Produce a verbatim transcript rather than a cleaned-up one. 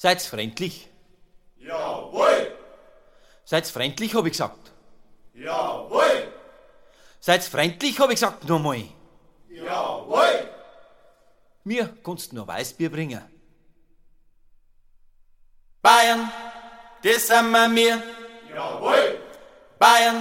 Seid's freundlich? Jawohl! Seid's freundlich, hab ich gesagt. Jawohl! Seid's freundlich, hab ich gesagt, nochmal. Jawohl! Mir kannst nur Weißbier bringen. Bayern, das sind wir mir. Jawohl! Bayern,